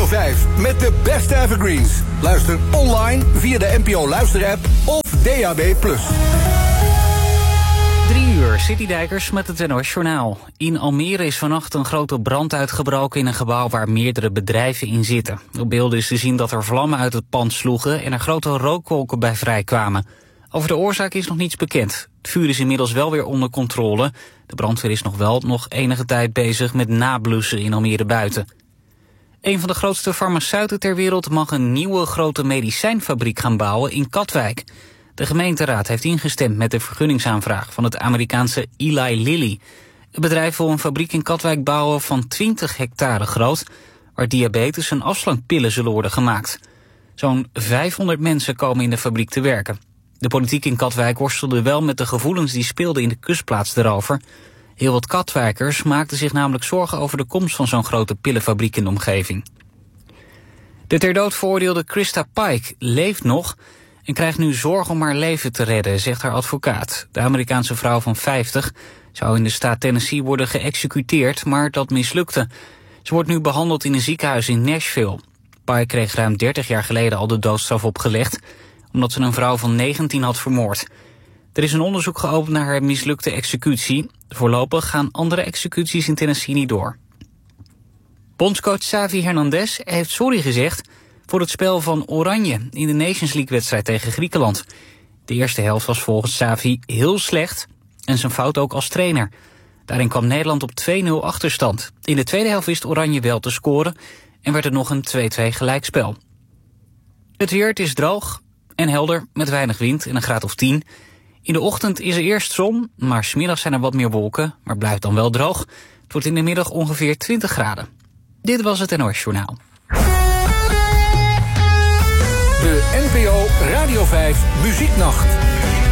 Radio 5 met de beste evergreens. Luister online via de NPO Luisterapp of DAB+. 3 uur, Citydijkers met het NOS Journaal. In Almere is vannacht een grote brand uitgebroken in een gebouw waar meerdere bedrijven in zitten. Op beelden is te zien dat er vlammen uit het pand sloegen en er grote rookwolken bij vrijkwamen. Over de oorzaak is nog niets bekend. Het vuur is inmiddels wel weer onder controle. De brandweer is nog enige tijd bezig met nablussen in Almere buiten. Een van de grootste farmaceuten ter wereld mag een nieuwe grote medicijnfabriek gaan bouwen in Katwijk. De gemeenteraad heeft ingestemd met de vergunningsaanvraag van het Amerikaanse Eli Lilly. Het bedrijf wil een fabriek in Katwijk bouwen van 20 hectare groot, waar diabetes- en afslankpillen zullen worden gemaakt. Zo'n 500 mensen komen in de fabriek te werken. De politiek in Katwijk worstelde wel met de gevoelens die speelden in de kustplaats erover. Heel wat Katwijkers maakten zich namelijk zorgen over de komst van zo'n grote pillenfabriek in de omgeving. De ter dood veroordeelde Krista Pike leeft nog en krijgt nu zorg om haar leven te redden, zegt haar advocaat. De Amerikaanse vrouw van 50 zou in de staat Tennessee worden geëxecuteerd, maar dat mislukte. Ze wordt nu behandeld in een ziekenhuis in Nashville. Pike kreeg ruim 30 jaar geleden al de doodstraf opgelegd, omdat ze een vrouw van 19 had vermoord. Er is een onderzoek geopend naar haar mislukte executie. Voorlopig gaan andere executies in Tennessee niet door. Bondscoach Xavi Hernandez heeft sorry gezegd voor het spel van Oranje in de Nations League-wedstrijd tegen Griekenland. De eerste helft was volgens Xavi heel slecht en zijn fout ook als trainer. Daarin kwam Nederland op 2-0 achterstand. In de tweede helft wist Oranje wel te scoren en werd het nog een 2-2 gelijkspel. Het weer, het is droog en helder met weinig wind en een graad of 10. In de ochtend is er eerst zon, maar 's middags zijn er wat meer wolken, maar blijft dan wel droog. Het wordt in de middag ongeveer 20 graden. Dit was het NOS Journaal. De NPO Radio 5 Muzieknacht.